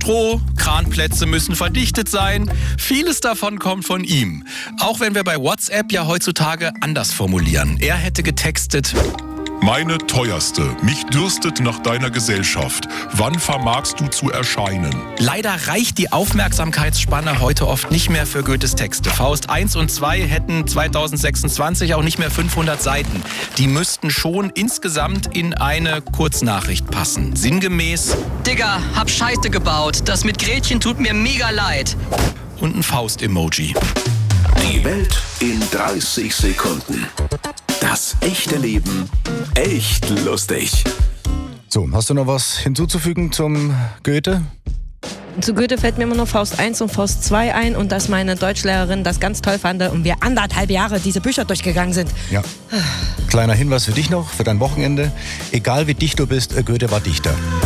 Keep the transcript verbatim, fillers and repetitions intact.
Stroh, Kranplätze müssen verdichtet sein. Vieles davon kommt von ihm. Auch wenn wir bei WhatsApp ja heutzutage anders formulieren. Er hätte getextet: Meine teuerste, mich dürstet nach deiner Gesellschaft. Wann vermagst du zu erscheinen? Leider reicht die Aufmerksamkeitsspanne heute oft nicht mehr für Goethes Texte. Faust eins und zwei hätten zweitausendsechsundzwanzig auch nicht mehr fünfhundert Seiten. Die müssten schon insgesamt in eine Kurznachricht passen. Sinngemäß: Digga, hab Scheiße gebaut. Das mit Gretchen tut mir mega leid. Und ein Faust-Emoji. Die Welt in dreißig Sekunden. Das echte Leben echt lustig. So, hast du noch was hinzuzufügen zum Goethe? Zu Goethe fällt mir immer noch Faust eins und Faust zwei ein und dass meine Deutschlehrerin das ganz toll fand und wir anderthalb Jahre diese Bücher durchgegangen sind. Ja. Kleiner Hinweis für dich noch, für dein Wochenende. Egal wie dicht du bist, Goethe war Dichter.